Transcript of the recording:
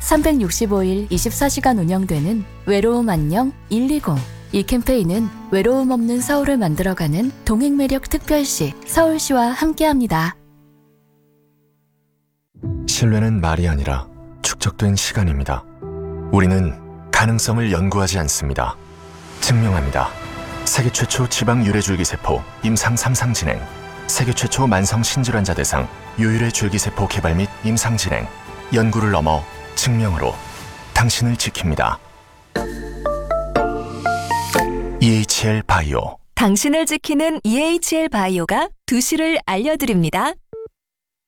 365일 24시간 운영되는 외로움 안녕 120. 이 캠페인은 외로움 없는 서울을 만들어가는 동행매력 특별시 서울시와 함께합니다. 신뢰는 말이 아니라 축적된 시간입니다. 우리는 가능성을 연구하지 않습니다. 증명합니다. 세계 최초 지방 유래줄기세포 임상 3상 진행, 세계 최초 만성 신질환자 대상 유유래 줄기세포 개발 및 임상 진행, 연구를 넘어 증명으로 당신을 지킵니다. EHL 바이오. 당신을 지키는 EHL 바이오가 2시를 알려드립니다.